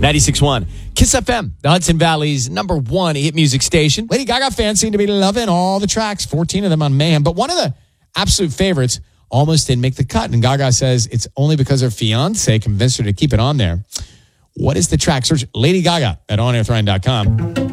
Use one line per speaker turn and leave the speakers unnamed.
96.1 Kiss FM, the Hudson Valley's number one hit music station. Lady Gaga fans seem to be loving all the tracks, 14 of them on Mayhem. But one of the absolute favorites almost didn't make the cut. And Gaga says it's only because her fiance convinced her to keep it on there. What is the track? Search Lady Gaga at onairthrind.com.